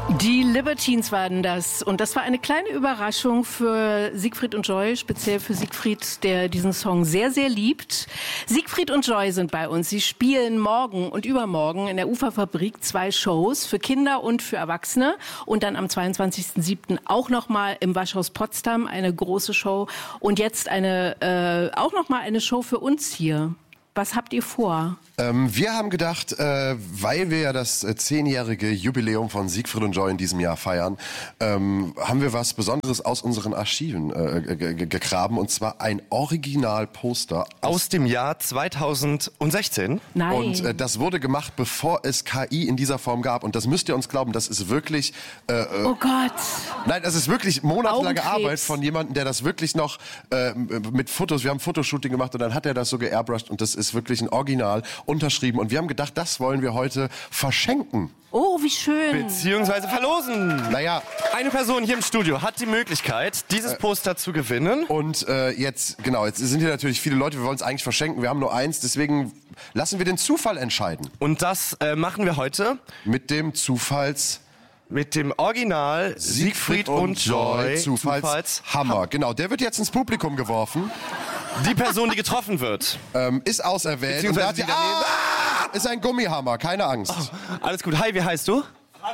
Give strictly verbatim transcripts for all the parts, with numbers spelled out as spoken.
Die Libertines waren das. Und das war eine kleine Überraschung für Siegfried und Joy, speziell für Siegfried, der diesen Song sehr, sehr liebt. Siegfried und Joy sind bei uns. Sie spielen morgen und übermorgen in der Uferfabrik zwei Shows für Kinder und für Erwachsene. Und dann am zweiundzwanzigsten siebten auch nochmal im Waschhaus Potsdam eine große Show. Und jetzt eine äh, auch nochmal eine Show für uns hier. Was habt ihr vor? Ähm, wir haben gedacht, äh, weil wir ja das äh, zehnjährige Jubiläum von Siegfried und Joy in diesem Jahr feiern, ähm, haben wir was Besonderes aus unseren Archiven äh, g- g- gegraben. Und zwar ein Originalposter. Aus dem Jahr zweitausendsechzehn. Nein. Und äh, das wurde gemacht, bevor es K I in dieser Form gab. Und das müsst ihr uns glauben, das ist wirklich... Äh, Oh Gott. Nein, das ist wirklich monatelange Augenkrebs. Arbeit von jemandem, der das wirklich noch äh, mit Fotos, wir haben ein Fotoshooting gemacht und dann hat er das so geairbrushed und das ist wirklich ein Original unterschrieben. Und wir haben gedacht, das wollen wir heute verschenken. Oh, wie schön. Beziehungsweise verlosen. Naja, Eine Person hier im Studio hat die Möglichkeit, dieses Poster zu gewinnen. und äh, jetzt, genau, jetzt sind hier natürlich viele Leute, wir wollen es eigentlich verschenken, wir haben nur eins, deswegen lassen wir den Zufall entscheiden. Und das äh, machen wir heute Mit dem Zufalls... mit dem Original Siegfried und Joy Zufallshammer. Genau, der wird jetzt ins Publikum geworfen, Die Person, die getroffen wird. ähm, ist auserwählt und Beziehungsweise da hat die, die daneben- ah, ist ein Gummihammer, keine Angst. Alles gut. Hi, wie heißt du?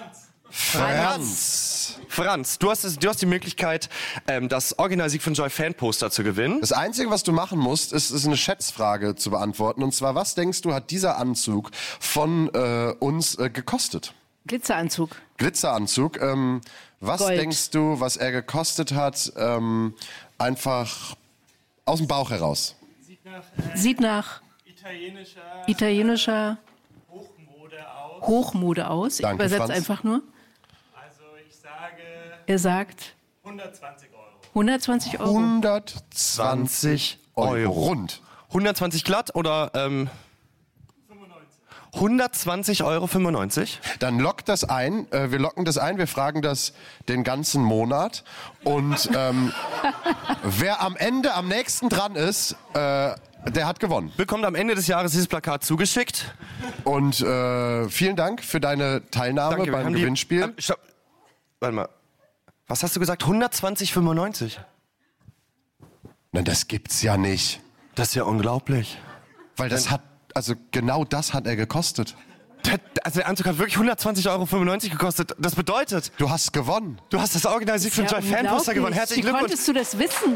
Franz. Franz, du hast, es- du hast die Möglichkeit, ähm, das Original Siegfried und Joy Fanposter zu gewinnen. Das Einzige, was du machen musst, ist, ist eine Schätzfrage zu beantworten. Und zwar, was denkst du, hat dieser Anzug von äh, uns äh, gekostet? Glitzeranzug. Glitzeranzug. Ähm, was Gold. denkst du, was er gekostet hat? Ähm, einfach aus dem Bauch heraus. Sieht nach äh, Sieht nach italienischer italienischer Hochmode aus. Hochmode aus. Ich Danke, übersetze Franz. einfach nur. Also ich sage Er sagt hundertzwanzig Euro. hundertzwanzig Euro. hundertzwanzig Euro. Rund. hundertzwanzig glatt oder ähm, hundertzwanzig Euro fünfundneunzig. Dann lockt das ein. Äh, wir locken das ein. Wir fragen das den ganzen Monat. Und ähm, wer am Ende am nächsten dran ist, äh, der hat gewonnen. Bekommt am Ende des Jahres dieses Plakat zugeschickt. Und äh, vielen Dank für deine Teilnahme Danke, wir beim haben die- Gewinnspiel. Ähm, stopp. Warte mal. Was hast du gesagt? hundertzwanzig fünfundneunzig. Nein, das gibt's ja nicht. Das ist ja unglaublich. Weil das hat, also genau das hat er gekostet. Der, also der Anzug hat wirklich hundertzwanzig Euro fünfundneunzig gekostet. Das bedeutet, Du hast gewonnen. du hast das Original Siegfried und Ja, Joy Fanposter unglaublich. gewonnen. Herzlichen Wie Glückwunsch. konntest du das wissen?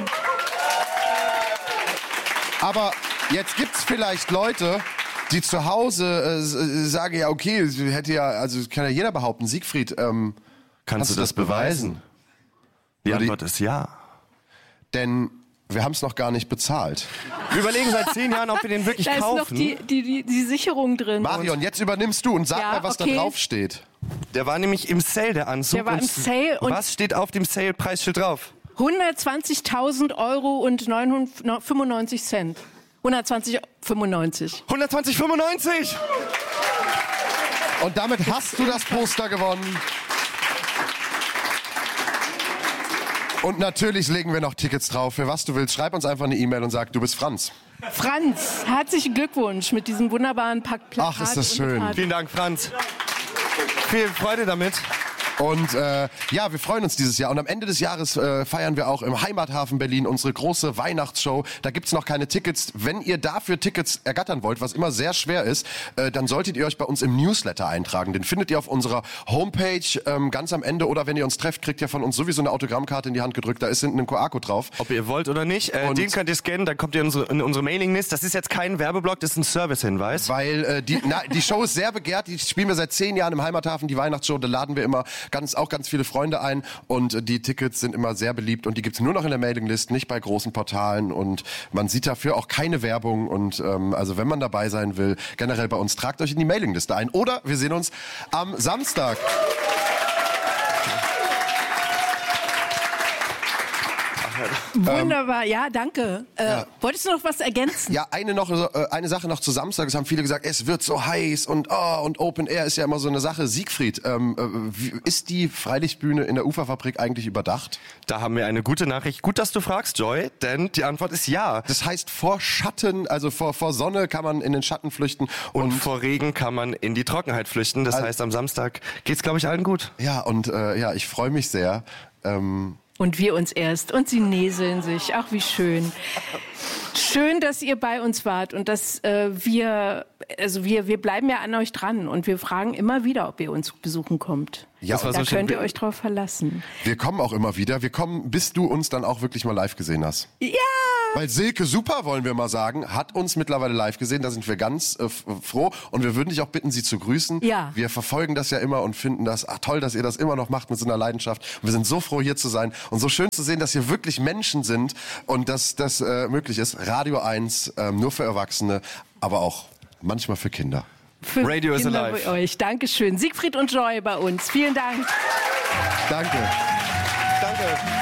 Aber jetzt gibt's vielleicht Leute, die zu Hause äh, s- äh, sagen, ja okay, hätte ja, also kann ja jeder behaupten, Siegfried, ähm, Kannst Kannst du das beweisen? Die Würde ich- Antwort ist ja. denn wir haben es noch gar nicht bezahlt. Wir überlegen seit zehn Jahren, ob wir den wirklich Da ist noch kaufen. die, die, die, die Sicherung drin. Marion, jetzt übernimmst du und sag Ja, mal, was okay. da drauf steht. Der war nämlich im Sale, der Anzug. Der war im Und Sale und- was steht auf dem Sale-Preisschild drauf? hundertzwanzigtausend Euro und neunhundertfünfundneunzig Cent. hundertzwanzig fünfundneunzig. hundertzwanzig fünfundneunzig! Und damit hast du das Poster gewonnen. Und natürlich legen wir noch Tickets drauf. Für was du willst, schreib uns einfach eine E-Mail und sag, du bist Franz. Franz, herzlichen Glückwunsch mit diesem wunderbaren Pack Plakat. Ach, ist das und schön. Plakat. Vielen Dank, Franz. Viel Freude damit. Und äh, ja, wir freuen uns dieses Jahr. Und am Ende des Jahres äh, feiern wir auch im Heimathafen Berlin unsere große Weihnachtsshow. Da gibt's noch keine Tickets. Wenn ihr dafür Tickets ergattern wollt, was immer sehr schwer ist, äh, dann solltet ihr euch bei uns im Newsletter eintragen. Den findet ihr auf unserer Homepage ähm, ganz am Ende. Oder wenn ihr uns trefft, kriegt ihr von uns sowieso eine Autogrammkarte in die Hand gedrückt. Da ist hinten ein Q R-Code drauf. Ob ihr wollt oder nicht, äh, Und- den könnt ihr scannen, dann kommt ihr in unsere, in unsere Mailinglist. Das ist jetzt kein Werbeblock, das ist ein Servicehinweis. Weil äh, die, na, die Show ist sehr begehrt. Die spielen wir seit zehn Jahren im Heimathafen, die Weihnachtsshow. Da laden wir immer ganz, auch ganz viele Freunde ein. Und äh, die Tickets sind immer sehr beliebt. Und die gibt's nur noch in der Mailinglist, nicht bei großen Portalen. Und man sieht dafür auch keine Werbung. Und ähm, also wenn man dabei sein will, generell bei uns, tragt euch in die Mailingliste ein. Oder wir sehen uns am Samstag. Wunderbar, ja, danke. Äh, ja. Wolltest du noch was ergänzen? Ja, eine, noch, äh, eine Sache noch zu Samstag. Es haben viele gesagt, es wird so heiß und, oh, und Open Air ist ja immer so eine Sache. Siegfried, ähm, äh, wie, ist die Freilichtbühne in der Uferfabrik eigentlich überdacht? Da haben wir eine gute Nachricht. Gut, dass du fragst, Joy, denn die Antwort ist ja. Das heißt, vor Schatten, also vor, vor Sonne kann man in den Schatten flüchten. Und, Und, vor Regen kann man in die Trockenheit flüchten. Das Also- heißt, am Samstag geht's, glaube ich, allen gut. ja, und äh, ja, ich freue mich sehr. Ähm, Und wir uns erst. Und sie näseln sich. Ach, wie schön. Schön, dass ihr bei uns wart und dass äh, wir, also wir, wir bleiben ja an euch dran und wir fragen immer wieder, ob ihr uns besuchen kommt. Ja, Das war Da so schön. könnt ihr euch drauf verlassen. wir kommen auch immer wieder. Wir kommen, bis du uns dann auch wirklich mal live gesehen hast. Ja! Weil Silke Super, wollen wir mal sagen, hat uns mittlerweile live gesehen. Da sind wir ganz äh, f- froh. Und wir würden dich auch bitten, sie zu grüßen. Ja. Wir verfolgen das ja immer und finden das ach, toll, dass ihr das immer noch macht mit so einer Leidenschaft. Und wir sind so froh, hier zu sein. Und so schön zu sehen, dass hier wirklich Menschen sind und dass das äh, möglich ist. Radio eins, ähm, nur für Erwachsene, aber auch manchmal für Kinder. Für Radio is Kinder alive. bei euch. Dankeschön. Siegfried und Joy bei uns. Vielen Dank. Danke. Danke.